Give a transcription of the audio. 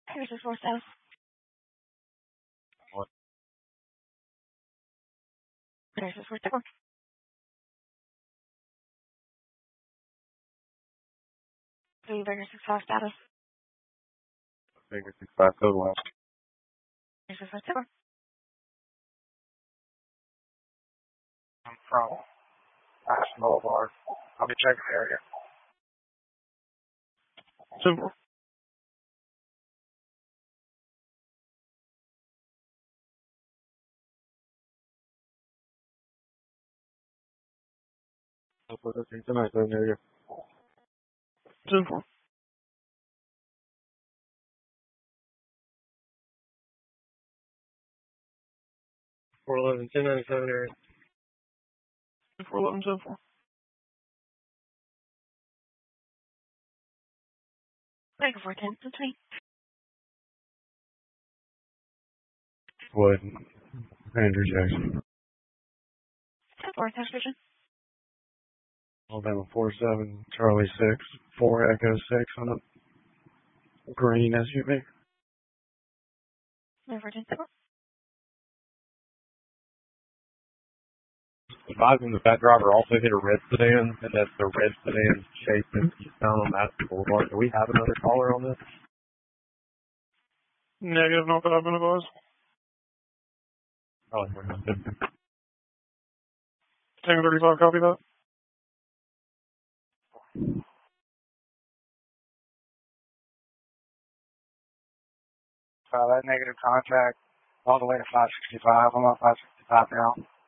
Here's your source status. What? Here's your source status. Three Burger 6 status. Figure 65 code one. Here's your source status. I'm from Ashton Boulevard. I'll be checking the area. Simple. I'll put this in tonight, then area. Simple. 411, 1097 area. 411 simple. Thank you for 10. That's me. Wood. Andrew Jackson. 10-4, test vision. Alabama 47, Charlie 6, 4 Echo 6 on a green SUV. Over 10-4. Advising the fat driver also hit a red sedan, and that's the red sedan shape that's found on Aspen Boulevard. Do we have another caller on this? Negative, not that I've been advised. Oh, we're not good. 1035, copy that. That negative contact all the way to 565. I'm on 565 now.